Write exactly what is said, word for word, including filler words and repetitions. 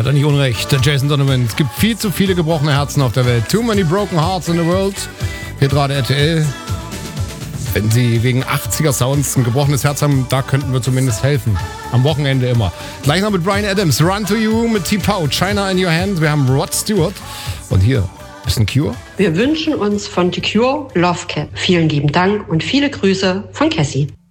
hat er nicht unrecht. Der Jason Donovan. Es gibt viel zu viele gebrochene Herzen auf der Welt. Too many broken hearts in the world. Hier gerade R T L. Wenn Sie wegen achtziger Sounds ein gebrochenes Herz haben, da könnten wir zumindest helfen. Am Wochenende immer. Gleich noch mit Bryan Adams. Run to You mit T-Pow. China in Your Hand. Wir haben Rod Stewart. Und hier ist ein Cure. Wir wünschen uns von The Cure Love Cap. Vielen lieben Dank und viele Grüße von Cassie.